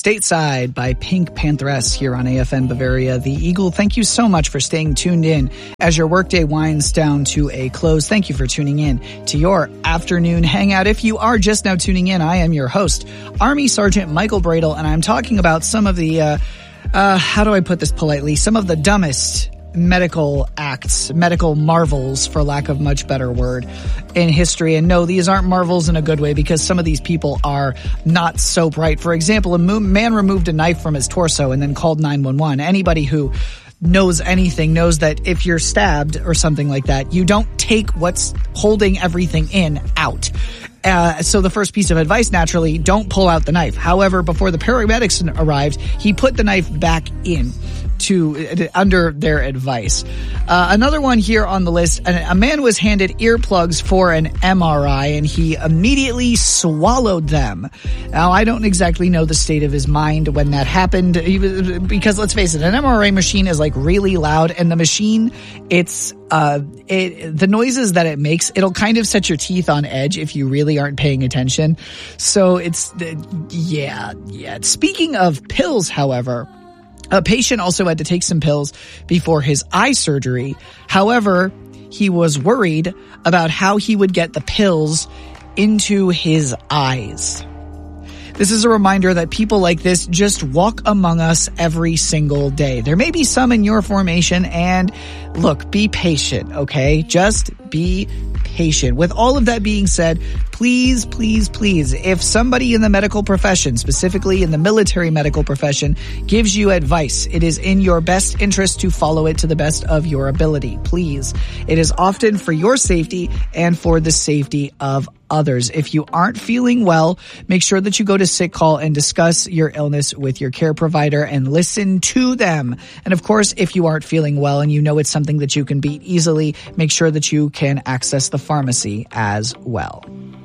Stateside by Pink Pantheress here on AFN Bavaria. The Eagle, thank you so much for staying tuned in as your workday winds down to a close. Thank you for tuning in to your afternoon hangout. If you are just now tuning in, I am your host, Army Sergeant Michael Bradle, and I'm talking about some of the, how do I put this politely, some of the dumbest medical acts, medical marvels, for lack of much better word, in history. And no, these aren't marvels in a good way, because some of these people are not so bright. For example, a man removed a knife from his torso and then called 911. Anybody who knows anything knows that if you're stabbed or something like that, you don't take what's holding everything in out. So the first piece of advice, naturally, don't pull out the knife. However, before the paramedics arrived, he put the knife back in under their advice. Another one here on the list, a man was handed earplugs for an MRI and he immediately swallowed them. Now, I don't exactly know the state of his mind when that happened, because let's face it, an MRI machine is like really loud, and the machine, the noises that it makes, it'll kind of set your teeth on edge if you really aren't paying attention. So yeah. Speaking of pills, however, a patient also had to take some pills before his eye surgery. However, he was worried about how he would get the pills into his eyes. This is a reminder that people like this just walk among us every single day. There may be some in your formation, and look, be patient, okay? Just be patient. With all of that being said, please, if somebody in the medical profession, specifically in the military medical profession, gives you advice, it is in your best interest to follow it to the best of your ability. Please. It is often for your safety and for the safety of others. If you aren't feeling well, make sure that you go to sick call and discuss your illness with your care provider and listen to them. And of course, if you aren't feeling well and you know it's something that you can beat easily, make sure that you can access the pharmacy as well.